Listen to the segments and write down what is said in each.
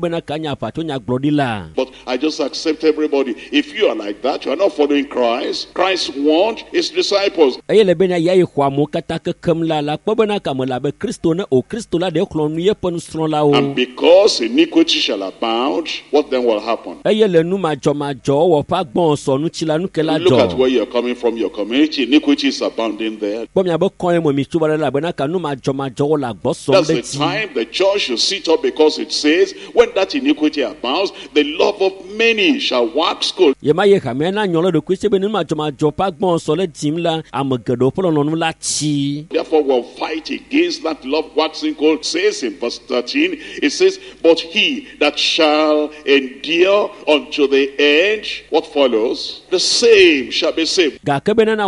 But I just accept everybody. If you are like that, you are not following Christ. Christ warned his disciples. And because iniquity shall abound, what then will happen? Look at where you're coming from, your community. Iniquity is abounding there. That's the time the church should sit up, because it says, when that iniquity abounds, the love of many shall wax cold. Therefore, we'll fight against that love waxing cold. It says in verse 13, it says, but he that shall endure unto the end, what follows? The same shall be saved. That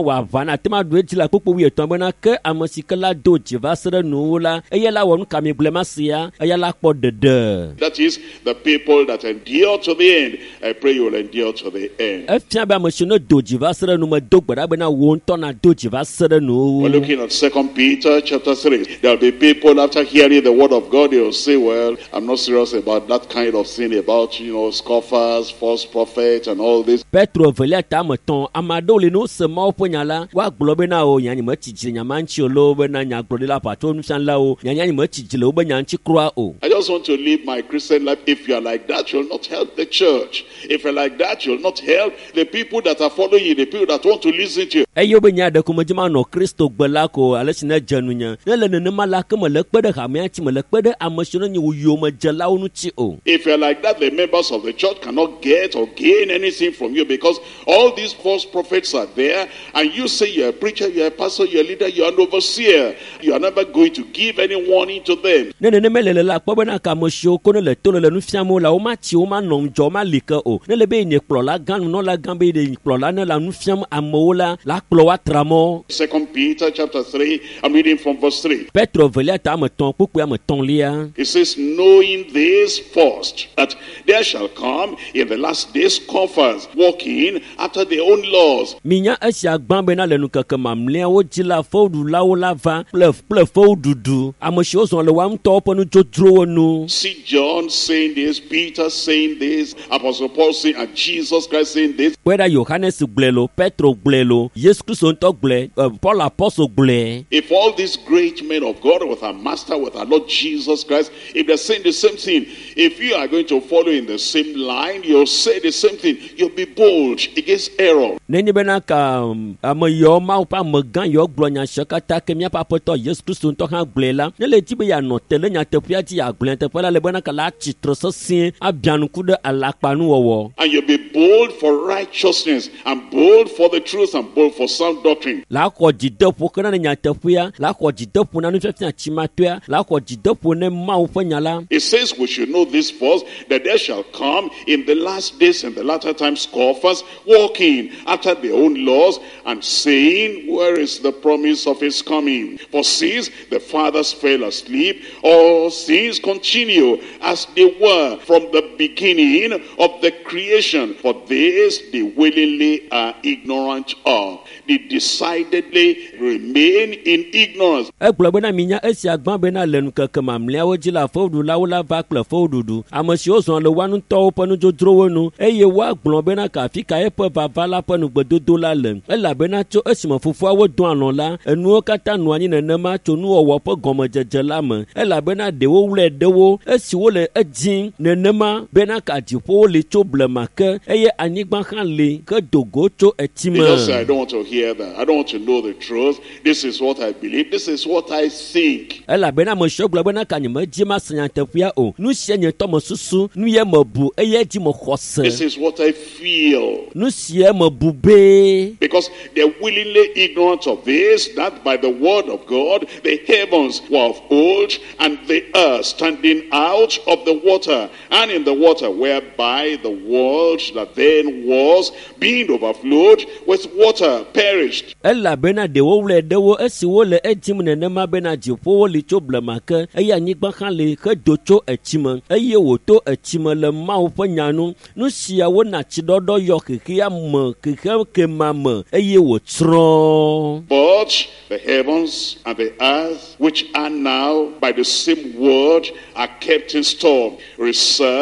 is the people that endure to the end. I pray you will endure to the end. We're looking at 2 Peter chapter 3. There will be people after hearing the word of God, they will say, well, I'm not serious about that kind of thing, about, scoffers, false prophets, and all this. I just want to live my Christian life. If you are like that, you'll not help the church. If you're like that, you'll not help the people that are following you, the people that want to listen to you. If you're like that, the members of the church cannot get or gain anything from you, because all these false prophets are there, and you say you're a preacher, you're a pastor, you're a leader, you're an overseer. You are never going to give any warning to them. Second Peter chapter 3, I'm reading from verse 3. It says, knowing this first, that there shall come in the last days scoffers, walking after their own laws. See John saying this, Peter saying this, Apostle Paul saying, and Jesus Christ saying this. Whether Johannes Glelo, Petro Glelo, Jesus Christ Paul Apostle Gle. If all these great men of God, with our Master, with our Lord Jesus Christ, if they're saying the same thing, if you are going to follow in the same line, you'll say the same thing. You'll be bold against error. And you'll be bold for righteousness, and bold for the truth, and bold for sound doctrine. It says we should know this first, that there shall come in the last days and the latter times scoffers, walking after their own laws, and saying, where is the promise of his coming? For since the fathers fell asleep, all things continue as they were from the beginning of the creation. For this they willingly are ignorant of. They decidedly remain in ignorance. Because I don't want to hear that. I don't want to know the truth. This is what I believe. This is what I think. This is what I feel. Because they're willingly ignorant of this, that by the word of God, the heavens were of old, and the earth standing out of the water, and in the water, whereby the world that then was, being overflowed with water, perished. But the heavens and the earth, which are now by the same word, are kept in store, reserved